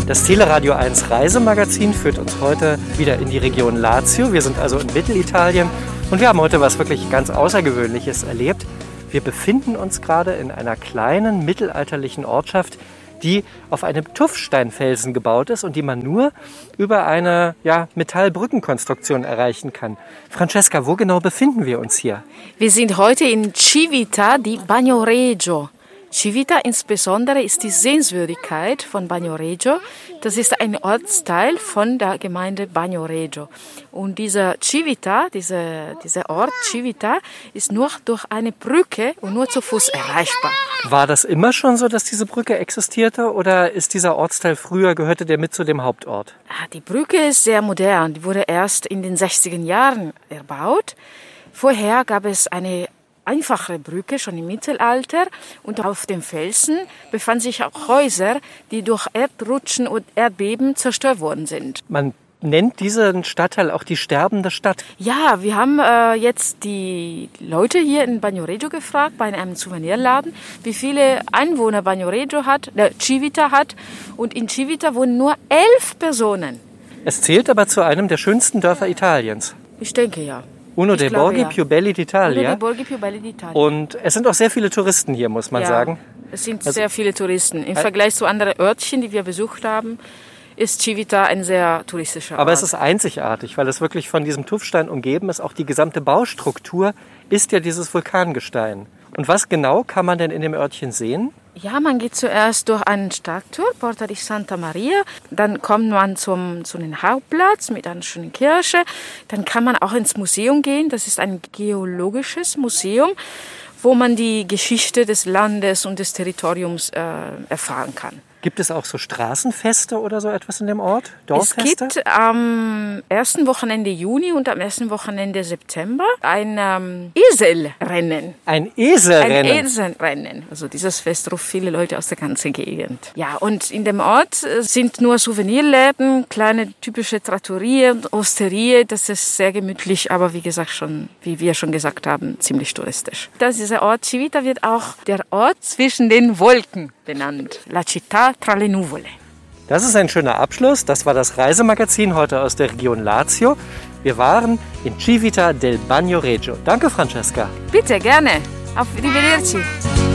Das Teleradio 1 Reisemagazin führt uns heute wieder in die Region Lazio. Wir sind also in Mittelitalien und wir haben heute was wirklich ganz Außergewöhnliches erlebt. Wir befinden uns gerade in einer kleinen mittelalterlichen Ortschaft, die auf einem Tuffsteinfelsen gebaut ist und die man nur über eine Metallbrückenkonstruktion erreichen kann. Francesca, wo genau befinden wir uns hier? Wir sind heute in Civita di Bagnoregio. Civita insbesondere ist die Sehenswürdigkeit von Bagnoregio. Das ist ein Ortsteil von der Gemeinde Bagnoregio. Und dieser Civita, dieser Ort Civita, ist nur durch eine Brücke und nur zu Fuß erreichbar. War das immer schon so, dass diese Brücke existierte oder ist dieser Ortsteil gehörte der mit zu dem Hauptort? Die Brücke ist sehr modern. Die wurde erst in den 60er Jahren erbaut. Vorher gab es eine einfache Brücke, schon im Mittelalter. Und auf dem Felsen befanden sich auch Häuser, die durch Erdrutschen und Erdbeben zerstört worden sind. Man nennt diesen Stadtteil auch die sterbende Stadt. Ja, wir haben jetzt die Leute hier in Bagnoregio gefragt, bei einem Souvenirladen, wie viele Einwohner Civita hat. Und in Civita wohnen nur 11 Personen. Es zählt aber zu einem der schönsten Dörfer Italiens. Ich denke ja. Uno dei Borghi più belli d'Italia. Und es sind auch sehr viele Touristen hier, muss man sagen. Es sind sehr viele Touristen. Im Vergleich zu anderen Örtchen, die wir besucht haben, ist Civita ein sehr touristischer Ort. Aber es ist einzigartig, weil es wirklich von diesem Tuffstein umgeben ist. Auch die gesamte Baustruktur ist ja dieses Vulkangestein. Und was genau kann man denn in dem Örtchen sehen? Ja, man geht zuerst durch einen Stadttor, Porta di Santa Maria. Dann kommt man zu einem Hauptplatz mit einer schönen Kirche. Dann kann man auch ins Museum gehen. Das ist ein geologisches Museum, wo man die Geschichte des Landes und des Territoriums erfahren kann. Gibt es auch so Straßenfeste oder so etwas in dem Ort? Dorffeste? Es gibt am ersten Wochenende Juni und am ersten Wochenende September ein Eselrennen. Ein Eselrennen? Ein Eselrennen. Also dieses Fest ruft viele Leute aus der ganzen Gegend. Ja, und in dem Ort sind nur Souvenirläden, kleine typische Trattorien, Osterie. Das ist sehr gemütlich, aber wie wir schon gesagt haben, ziemlich touristisch. Dieser Ort Civita wird auch der Ort zwischen den Wolken benannt. La città tra le nuvole. Das ist ein schöner Abschluss. Das war das Reisemagazin heute aus der Region Lazio. Wir waren in Civita del Bagnoregio. Danke, Francesca. Bitte, gerne. Auf Arrivederci.